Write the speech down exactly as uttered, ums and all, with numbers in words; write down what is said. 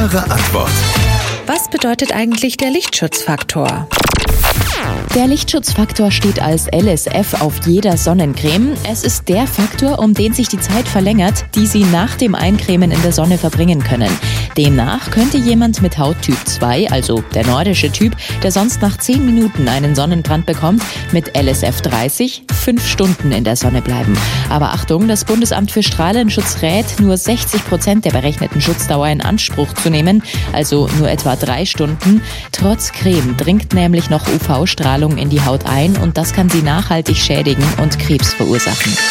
Klare Antwort. Was bedeutet eigentlich der Lichtschutzfaktor? Der Lichtschutzfaktor steht als L S F auf jeder Sonnencreme. Es ist der Faktor, um den sich die Zeit verlängert, die Sie nach dem Eincremen in der Sonne verbringen können. Demnach könnte jemand mit Hauttyp zwei, also der nordische Typ, der sonst nach zehn Minuten einen Sonnenbrand bekommt, mit L S F dreißig fünf Stunden in der Sonne bleiben. Aber Achtung, das Bundesamt für Strahlenschutz rät, nur sechzig Prozent der berechneten Schutzdauer in Anspruch zu nehmen, also nur etwa drei Stunden. Trotz Creme dringt nämlich noch U V-Strahlung in die Haut ein und das kann sie nachhaltig schädigen und Krebs verursachen.